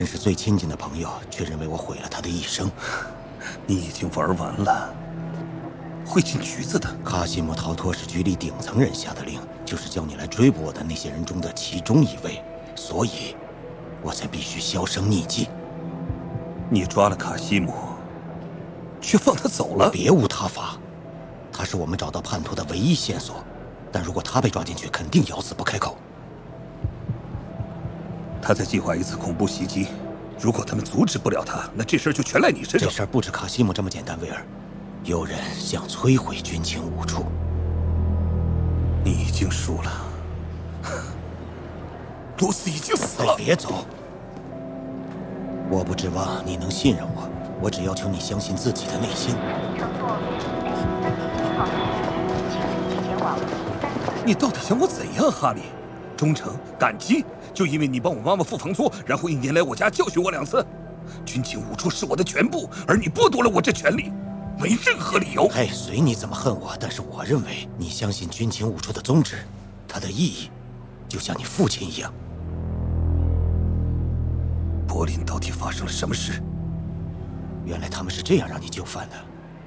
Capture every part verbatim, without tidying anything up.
认识最亲近的朋友，却认为我毁了他的一生。 你已经玩完了，会进局子的。 卡西姆逃脱是局里顶层人下的令，就是叫你来追捕我的那些人中的其中一位，所以，我才必须销声匿迹。 你抓了卡西姆，却放他走了？ 别无他法，他是我们找到叛徒的唯一线索。但如果他被抓进去，肯定咬死不开口。 他在计划一次恐怖袭击，如果他们阻止不了他，那这事儿就全赖你身上。 这事儿不止卡西姆这么简单，威尔，有人想摧毁军情五处。 你已经输了，罗斯已经死了。 别走，我不指望你能信任我，我只要求你相信自己的内心。 你到底想我怎样，哈利？忠诚、感激，就因为你帮我妈妈付房租，然后一年来我家教训我两次。军情五处是我的全部，而你剥夺了我这权利，没任何理由。 嘿，随你怎么恨我，但是我认为你相信军情五处的宗旨，它的意义，就像你父亲一样。 柏林到底发生了什么事？ 原来他们是这样让你就范的。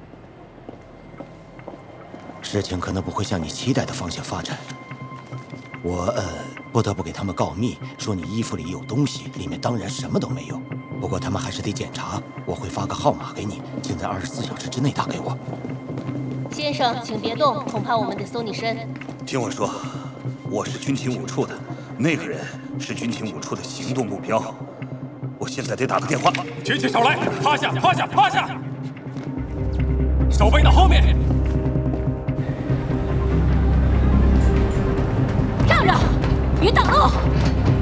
事情可能不会向你期待的方向发展。我呃不得不给他们告密，说你衣服里有东西，里面当然什么都没有。不过他们还是得检查，我会发个号码给你，请在二十四小时之内打给我。 先生，请别动，恐怕我们得搜你身。 听我说，我是军情五处的，那个人是军情五处的行动目标。我现在得打个电话。 举起手来，趴下，趴下，趴下，手背到后面。 让让，别挡路！